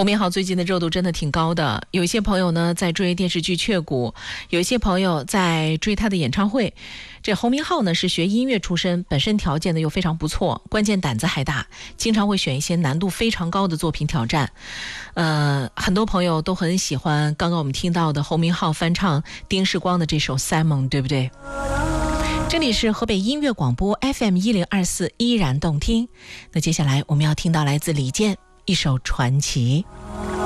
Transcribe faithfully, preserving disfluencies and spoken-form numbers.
侯明昊最近的热度真的挺高的，有一些朋友呢在追电视剧《雀谷》，有一些朋友在追他的演唱会。这侯明昊呢是学音乐出身，本身条件呢又非常不错，关键胆子还大，经常会选一些难度非常高的作品挑战。呃，很多朋友都很喜欢刚刚我们听到的侯明昊翻唱丁世光的这首《Simon》，对不对？这里是河北音乐广播 F M 一零二四，依然动听。那接下来我们要听到来自李健一首传奇。